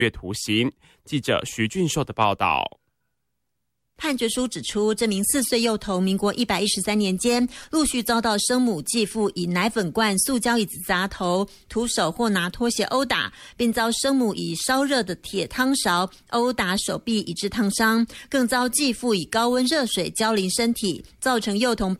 月徒刑。记者徐俊寿的报道。 判决书指出，这名4岁幼童民国113年间，陆续遭到生母继父以奶粉罐、塑胶椅子砸头，徒手或拿拖鞋殴打，并遭生母以烧热的铁汤勺殴打手臂以致烫伤，更遭继父以高温热水浇淋身体，造成幼童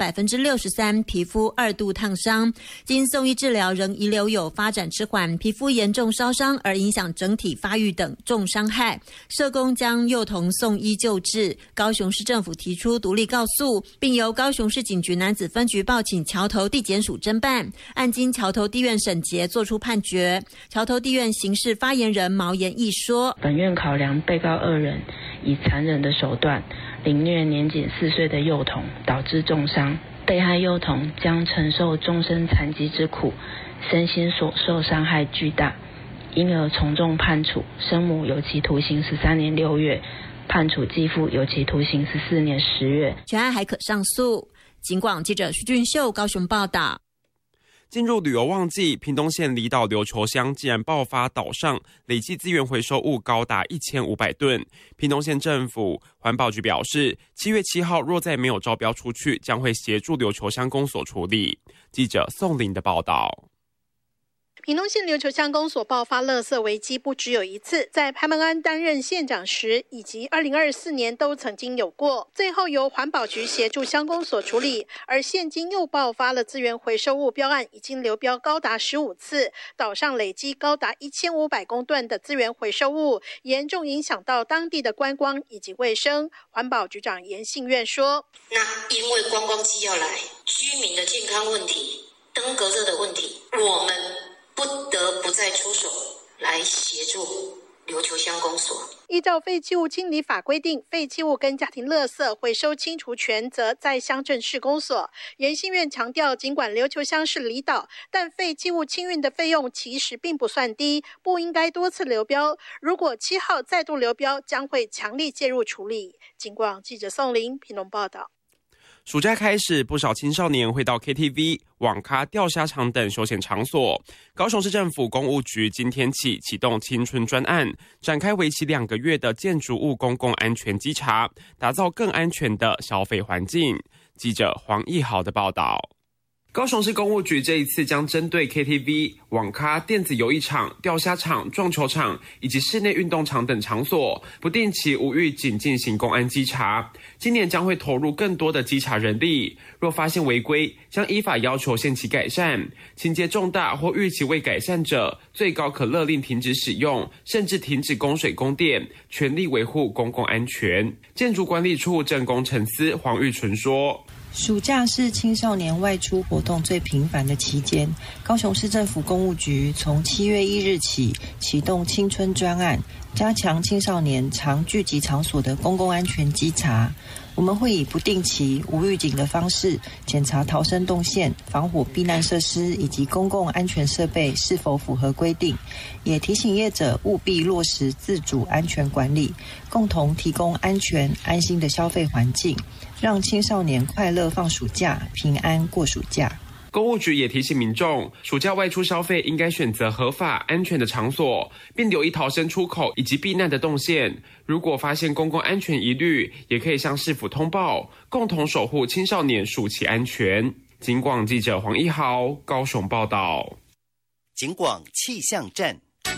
63%皮肤2度烫伤。经送医治疗，仍遗留有发展迟缓、皮肤严重烧伤而影响整体发育等重伤害。社工将幼童送医救治。高雄市政府提出独立告诉，并由高雄市警局男子分局报请桥头地检署侦办，案经桥头地院审结作出判决。桥头地院刑事发言人毛延义说， 本院考量被告2人以残忍的手段凌虐年仅4岁的幼童，导致重伤，被害幼童将承受终身残疾之苦，身心所受伤害巨大，因而从重判处生母有期徒刑13年6月，判处继父有期徒刑14年10月。 全案还可上诉。警广记者徐俊秀高雄报道。 进入旅游旺季，屏东县离岛琉球乡竟然爆发岛上累计资源回收物高达1500吨。屏东县政府环保局表示，7月7号若再没有招标出去，将会协助琉球乡公所处理。记者宋林的报道。 屏东县琉球乡公所爆发垃圾危机不只有一次，在潘孟安担任县长时以及2024年都曾经有过，最后由环保局协助乡公所处理。而现今又爆发了资源回收物标案，已经流标高达15次，岛上累积高达1500公吨的资源回收物，严重影响到当地的观光以及卫生。环保局长严信愿说， 那因为观光机要来，居民的健康问题、登革热的问题，我们不得不再出手来协助琉球乡公所。 依照废弃物清理法规定，废弃物跟家庭垃圾回收清除权责在乡镇市公所。严信院强调，尽管琉球乡是离岛，但废弃物清运的费用其实并不算低，不应该多次流标。如果7号再度流标，将会强力介入处理。警广记者宋林屏东报道。 暑假开始，不少青少年会到 KTV、网咖、钓虾场等休闲场所。高雄市政府公务局今天起启动青春专案，展开为期2个月的建筑物公共安全稽查，打造更安全的消费环境。记者黄义豪的报道。高雄市公务局这一次将针对 KTV、网咖、电子游艺场、钓虾场、撞球场以及室内运动场等场所，不定期无预警进行公安稽查。今年将会投入更多的稽查人力，若发现违规，将依法要求限期改善。情节重大或逾期未改善者，最高可勒令停止使用，甚至停止供水供电，全力维护公共安全。建筑管理处正工程司黄玉纯说， 暑假是青少年外出活动最频繁的期间，高雄市政府公务局从7月1日起启动青春专案，加强青少年常聚集场所的公共安全稽查。我们会以不定期、无预警的方式检查逃生动线、防火避难设施以及公共安全设备是否符合规定，也提醒业者务必落实自主安全管理，共同提供安全、安心的消费环境，让青少年快乐放暑假，平安过暑假。 公务局也提醒民众，暑假外出消费应该选择合法、安全的场所，并留意逃生出口以及避难的动线。如果发现公共安全疑虑，也可以向市府通报，共同守护青少年暑期安全。警广记者黄一豪高雄报道。 警广气象站。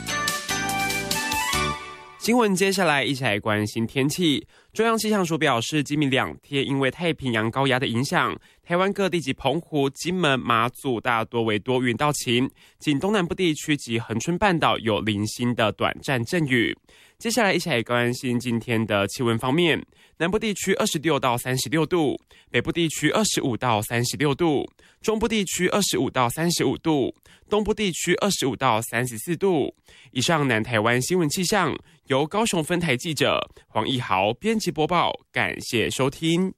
新闻接下来一起来关心天气。中央气象署表示，今明2天因为太平洋高压的影响，台湾各地及澎湖、金门、马祖大多为多云到晴，仅东南部地区及恒春半岛有零星的短暂阵雨。接下来一起来关心今天的气温方面，南部地区26到36度，北部地区25到36度，中部地区25到35度，东部地区25到34度。以上南台湾新闻气象由高雄分台记者黄义豪编辑播报，感谢收听。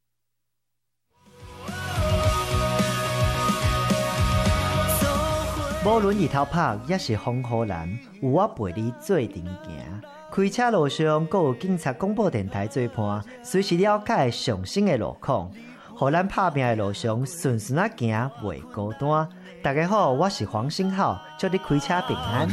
无论日头晒也是风雨蓝，有我陪你做阵行。开车路上，还有警察广播电台做伴，随时了解上新的路况，互咱打拼的路上顺顺啊行，袂孤单。大家好，我是黄星浩，祝你开车平安。